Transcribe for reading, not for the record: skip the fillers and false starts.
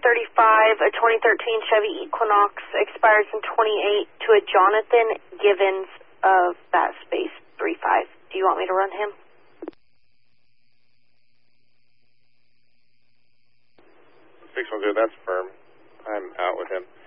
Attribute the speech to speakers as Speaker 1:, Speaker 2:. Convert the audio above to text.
Speaker 1: a 2013 Chevy Equinox, expires in 28, to a Jonathan Givens of that space 35. Do you want me to run him?
Speaker 2: 610, that's firm. I'm out with him.